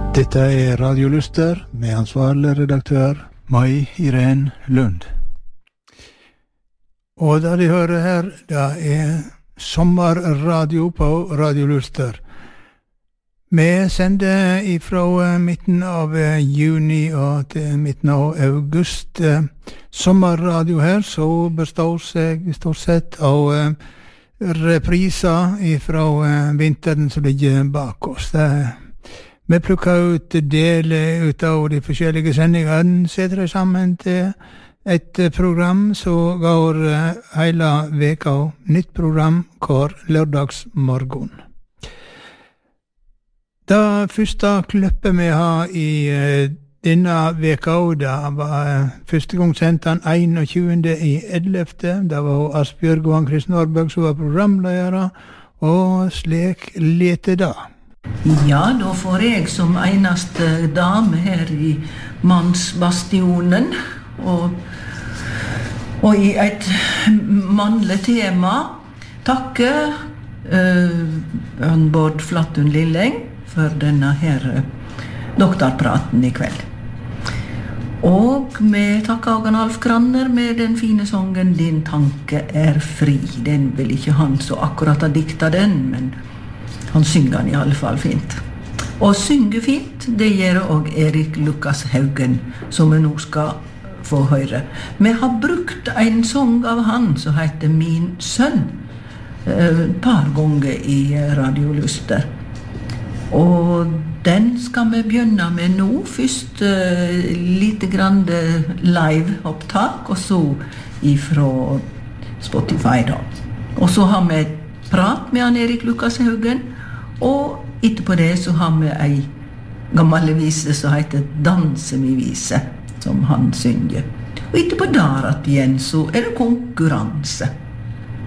Dette Radio Luster med ansvarlig redaktør Mai Irene Lund. Og det de hører her, det sommerradio på Radio Luster. Vi sender ifra midten av juni og til midten av august. Sommerradio her så består seg stort sett av repriser ifra vinteren som ligger bak oss. Vi plukker ut deler ut av de forskjellige sendingene, setter det sammen til et program som går hele veka, nytt program hver lørdagsmorgen. Det første klippet vi har i denne veka, det var første gang sendt den 21.11. Det var Asbjørg og Ann-Kristin Aarberg som var programledere, og slik lete det. Ja, da får jeg som eneste dame her i mannsbastionen og i et mannlig tema takke Bård Flattun Lilleng for denne her doktorpraten i kveld. Og vi takker også Alf Kranner med den fine sangen «Din tanke er fri». Den vil ikke han så akkurat ha dikta den, men han synger den i alle fall fint. Og synge fint, det gjør også Erik Lukas Haugen, som vi nå skal få høre. Vi har brukt en sang av han som heter «Min sønn» et par ganger i Radio Luster. Og den skal vi begynne med nå. Først lite grann live-opptak, og så ifra Spotify da. Og så har vi et prat med han Erik Lukas Haugen, og etterpå det så har vi ei gammel vise som heter «Danse mi vise», som han synger. Og etterpå der at igjen så er det konkurranse.